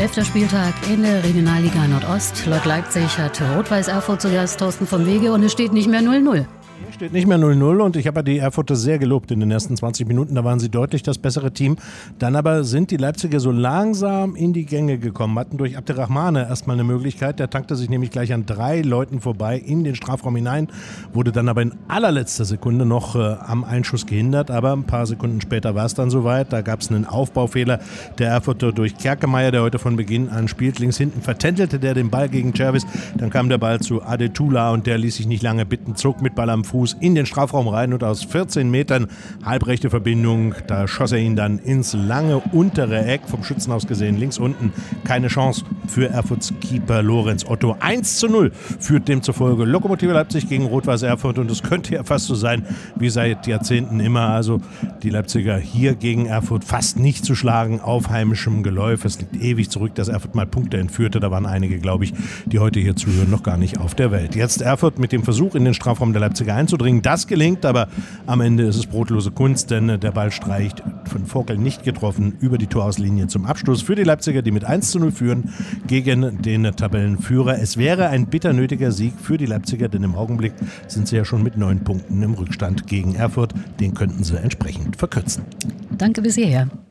11. Spieltag in der Regionalliga Nordost. Lok Leipzig hat Rot-Weiß Erfurt zu Gast, Thorsten vom Wege, und es steht nicht mehr 0-0. Steht nicht mehr 0-0 und ich habe die Erfurter sehr gelobt in den ersten 20 Minuten. Da waren sie deutlich das bessere Team. Dann aber sind die Leipziger so langsam in die Gänge gekommen, hatten durch Abderrahmane erstmal eine Möglichkeit. Der tankte sich nämlich gleich an 3 Leuten vorbei in den Strafraum hinein, wurde dann aber in allerletzter Sekunde noch am Einschuss gehindert. Aber ein paar Sekunden später war es dann soweit. Da gab es einen Aufbaufehler der Erfurter durch Kerkemeyer, der heute von Beginn an spielt. Links hinten vertändelte der den Ball gegen Cervis. Dann kam der Ball zu Adetula und der ließ sich nicht lange bitten, zog mit Ball am Fuß in den Strafraum rein und aus 14 Metern halbrechte Verbindung, da schoss er ihn dann ins lange untere Eck, vom Schützen aus gesehen, links unten. Keine Chance für Erfurts Keeper Lorenz Otto. 1:0 führt demzufolge Lokomotive Leipzig gegen Rot-Weiß Erfurt, und es könnte ja fast so sein wie seit Jahrzehnten immer. Also die Leipziger hier gegen Erfurt fast nicht zu schlagen auf heimischem Geläuf. Es liegt ewig zurück, dass Erfurt mal Punkte entführte. Da waren einige, glaube ich, die heute hier zuhören, noch gar nicht auf der Welt. Jetzt Erfurt mit dem Versuch, in den Strafraum der Leipziger einzudringen. Das gelingt, aber am Ende ist es brotlose Kunst, denn der Ball streicht, von Vogel nicht getroffen, über die Torauslinie zum Abschluss für die Leipziger, die mit 1:0 führen gegen den Tabellenführer. Es wäre ein bitter nötiger Sieg für die Leipziger, denn im Augenblick sind sie ja schon mit 9 Punkten im Rückstand gegen Erfurt. Den könnten sie entsprechend verkürzen. Danke bis hierher.